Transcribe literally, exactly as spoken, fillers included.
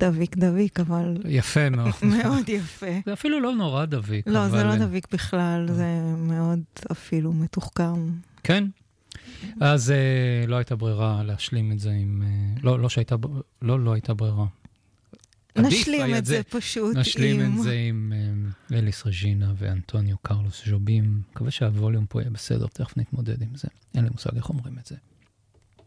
דביק דביק, אבל... יפה מאוד. מאוד יפה. זה אפילו לא נורא דביק. לא, אבל... זה לא דביק בכלל, זה מאוד אפילו מתוחכם. כן. אז אה, לא הייתה ברירה להשלים את זה עם... אה, לא, לא שהייתה... לא, לא הייתה ברירה. נשלים את זה פשוט נשלים עם... את זה עם אה, אליס רג'ינה ואנטוניו קרלוס ז'ובים. מקווה שהווליום פה יהיה בסדר, תכף נתמודד עם זה. אין לי מושג איך אומרים את זה.